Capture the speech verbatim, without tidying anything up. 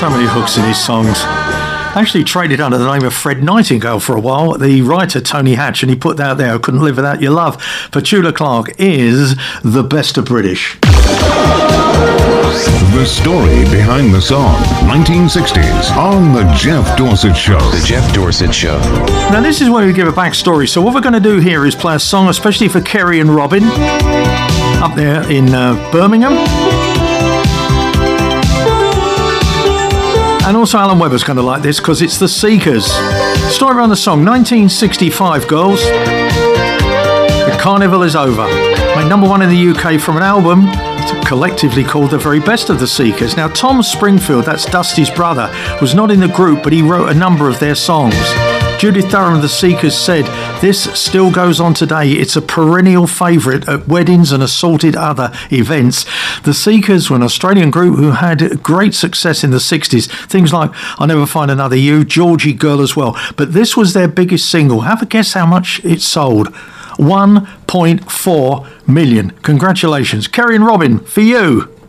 So many hooks in his songs. Actually traded under the name of Fred Nightingale for a while, the writer Tony Hatch, and he put that out there, I Couldn't Live Without Your Love. Petula Clark is the best of British. The story behind the song, nineteen sixties, on The Jeff Dorsett Show. The Jeff Dorsett Show. Now this is where we give a backstory. So what we're going to do here is play a song especially for Kerry and Robin up there in uh, Birmingham. And also Alan Webber's going to like this because it's the Seekers. Story around the song, nineteen sixty-five, girls. The Carnival is Over. Made number one in the U K from an album collectively called The Very Best of the Seekers. Now, Tom Springfield, that's Dusty's brother, was not in the group, but he wrote a number of their songs. Judith Durham of the Seekers said, "This still goes on today. It's a perennial favourite at weddings and assorted other events." The Seekers were an Australian group who had great success in the sixties. Things like I'll Never Find Another You, Georgie Girl as well. But this was their biggest single. Have a guess how much it sold. one point four million. Congratulations. Kerry and Robin, for you.